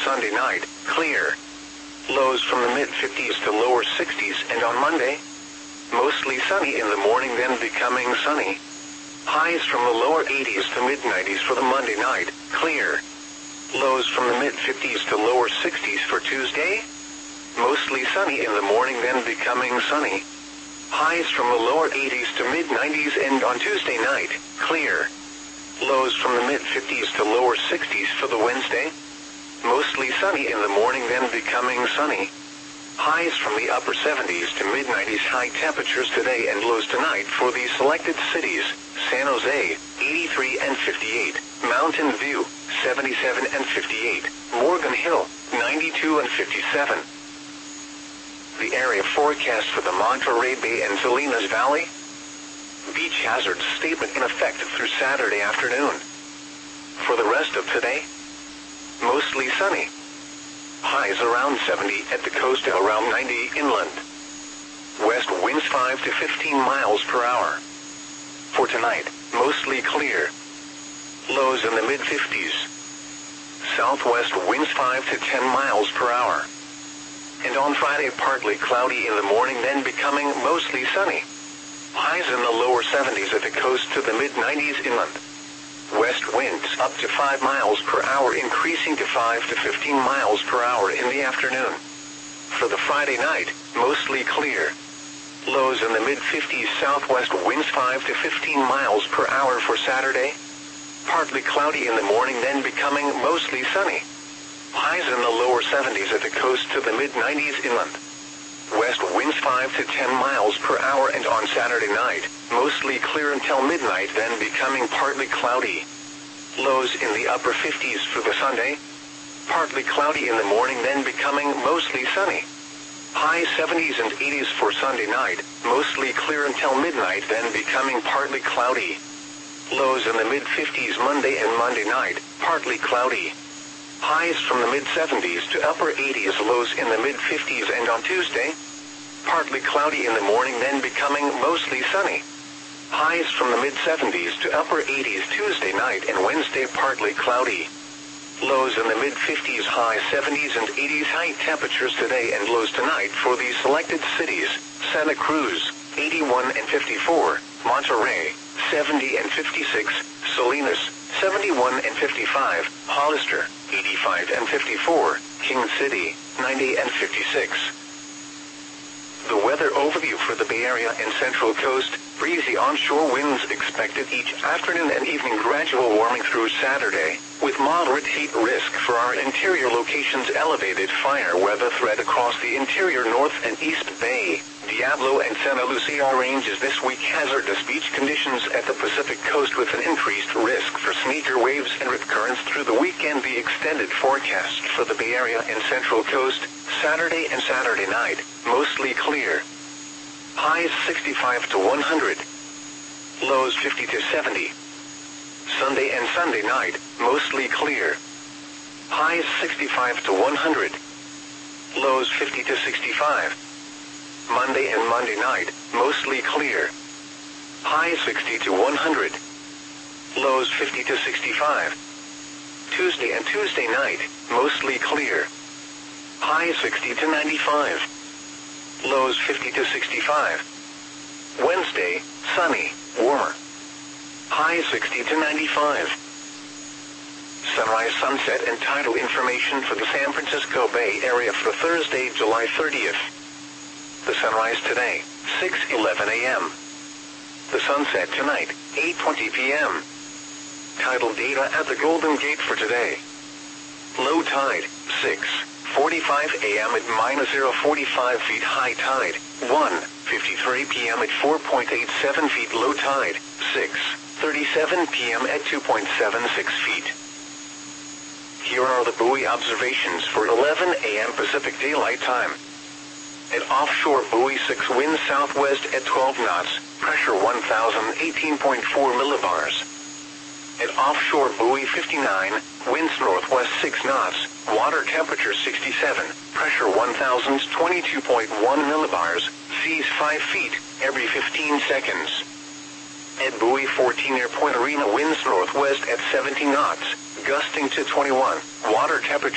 Sunday night, clear. Lows from the mid-50s to lower 60s, and on Monday, mostly sunny in the morning, then becoming sunny. Highs from the lower 80s to mid-90s for the Monday night, clear. Lows from the mid-50s to lower 60s for Tuesday. Mostly sunny in the morning, then becoming sunny. Highs from the lower 80s to mid-90s, and on Tuesday night, clear. Lows from the mid-50s to lower 60s for the Wednesday. Mostly sunny in the morning, then becoming sunny. Highs from the upper 70s to mid-90s. High temperatures today and lows tonight for the selected cities: San Jose, 83 and 58, Mountain View, 77 and 58, Morgan Hill, 92 and 57. The area forecast for the Monterey Bay and Salinas Valley. Beach hazard statement in effect through Saturday afternoon. For the rest of today, mostly sunny. Highs around 70 at the coast, around 90 inland. West winds 5 to 15 miles per hour. For tonight, mostly clear. Lows in the mid-50s. Southwest winds 5 to 10 miles per hour. And on Friday, partly cloudy in the morning, then becoming mostly sunny. Highs in the lower 70s at the coast to the mid-90s inland. West winds up to 5 miles per hour, increasing to 5 to 15 miles per hour in the afternoon. For the Friday night, mostly clear. Lows in the mid-50s. Southwest winds 5 to 15 miles per hour for Saturday. Partly cloudy in the morning, then becoming mostly sunny. Highs in the lower 70s at the coast to the mid-90s inland. West winds 5 to 10 miles per hour, and on Saturday night, mostly clear until midnight, then becoming partly cloudy. Lows in the upper 50s for the Sunday. Partly cloudy in the morning, then becoming mostly sunny. High 70s and 80s for Sunday night, mostly clear until midnight, then becoming partly cloudy. Lows in the mid-50s Monday and Monday night, partly cloudy. Highs from the mid-70s to upper 80s, lows in the mid-50s, and on Tuesday, partly cloudy in the morning, then becoming mostly sunny. Highs from the mid-70s to upper 80s Tuesday night, and Wednesday partly cloudy. Lows in the mid-50s, high 70s and 80s. High temperatures today and lows tonight for the selected cities: Santa Cruz, 81 and 54, Monterey, 70 and 56, Salinas, 71 and 55, Hollister, 85 and 54, King City, 90 and 56. The weather overview for the Bay Area and Central Coast: breezy onshore winds expected each afternoon and evening. Gradual warming through Saturday, with moderate heat risk for our interior locations. Elevated fire weather threat across the interior North and East Bay, Diablo and Santa Lucia ranges this week. Hazardous beach conditions at the Pacific Coast with an increased risk for sneaker waves and rip currents through the weekend. The extended forecast for the Bay Area and Central Coast: Saturday and Saturday night, mostly clear. Highs 65 to 100. Lows 50 to 70. Sunday and Sunday night, mostly clear. Highs 65 to 100. Lows 50 to 65. Monday and Monday night, mostly clear. Highs 60 to 100. Lows 50 to 65. Tuesday and Tuesday night, mostly clear. Highs 60 to 95. Lows 50 to 65. Wednesday, sunny, warmer. Highs 60 to 95. Sunrise, sunset, and tidal information for the San Francisco Bay Area for Thursday, July 30th. The sunrise today, 6:11 a.m. The sunset tonight, 8:20 p.m. Tidal data at the Golden Gate for today. Low tide, 6:45 a.m. at -0.45 feet. High tide, 1:53 p.m. at 4.87 feet. Low tide, 6:37 p.m. at 2.76 feet. Here are the buoy observations for 11 a.m. Pacific Daylight Time. At offshore buoy 6, wind southwest at 12 knots, pressure 1,018.4 millibars. At offshore buoy 59, winds northwest 6 knots, water temperature 67, pressure 1,022.1 millibars, seas 5 feet, every 15 seconds. At buoy 14 near Point Arena, winds northwest at 17 knots, gusting to 21, water temperature